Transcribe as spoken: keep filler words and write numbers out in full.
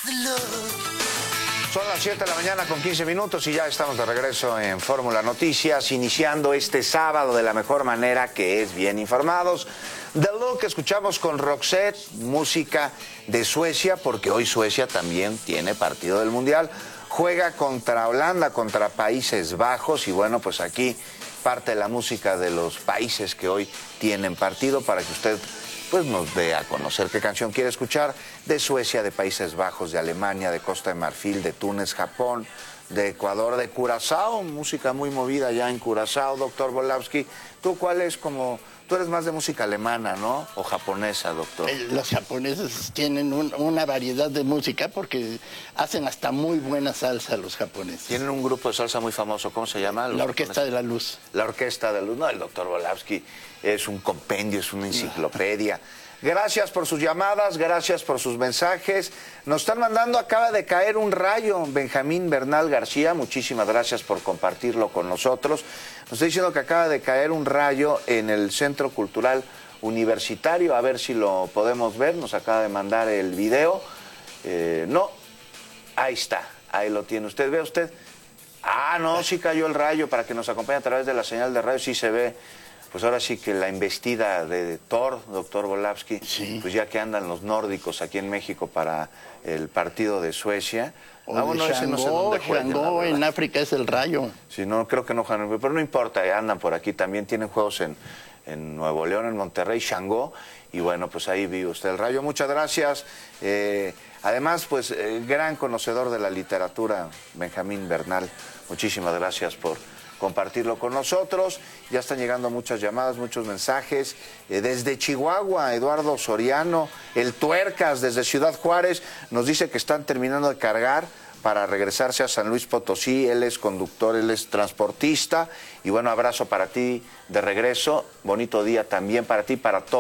Son las siete de la mañana con quince minutos y ya estamos de regreso en Fórmula Noticias, iniciando este sábado de la mejor manera, que es bien informados. The Look, escuchamos con Roxette, música de Suecia, porque hoy Suecia también tiene partido del Mundial. Juega contra Holanda, contra Países Bajos, y bueno, pues aquí parte de la música de los países que hoy tienen partido para que usted pues nos dé a conocer qué canción quiere escuchar de Suecia, de Países Bajos, de Alemania, de Costa de Marfil, de Túnez, Japón, de Ecuador, de Curazao, música muy movida ya en Curazao. Doctor Volavsky, ¿tú cuál es como... Tú eres más de música alemana, ¿no? ¿O japonesa, doctor? Los japoneses tienen un, una variedad de música porque hacen hasta muy buena salsa los japoneses. Tienen un grupo de salsa muy famoso, ¿cómo se llama? La Orquesta de la Luz. La Orquesta de la Luz. No, el doctor Volavsky es un compendio, es una enciclopedia. Gracias por sus llamadas, gracias por sus mensajes. Nos están mandando, acaba de caer un rayo, Benjamín Bernal García, muchísimas gracias por compartirlo con nosotros. Nos está diciendo que acaba de caer un rayo en el Centro Cultural Universitario, a ver si lo podemos ver, nos acaba de mandar el video. Eh, no, ahí está, ahí lo tiene usted, ¿ve usted? Ah, no, sí cayó el rayo, para que nos acompañe a través de la señal de radio, sí se ve. Pues ahora sí que la embestida de Thor, doctor Volavsky, sí. Pues ya que andan los nórdicos aquí en México para el partido de Suecia. O ah, bueno, ese no sé dónde juegan, en África es el rayo. Sí, no, creo que no juegan, pero no importa, andan por aquí también, tienen juegos en, en Nuevo León, en Monterrey, Shanghó, y bueno, pues ahí vive usted el rayo. Muchas gracias. Eh, además, pues, eh, gran conocedor de la literatura, Benjamín Bernal, muchísimas gracias por compartirlo con nosotros. Ya están llegando muchas llamadas, muchos mensajes. Eh, desde Chihuahua, Eduardo Soriano, el Tuercas, desde Ciudad Juárez, nos dice que están terminando de cargar para regresarse a San Luis Potosí. Él es conductor, él es transportista. Y bueno, abrazo para ti de regreso. Bonito día también para ti, para todos.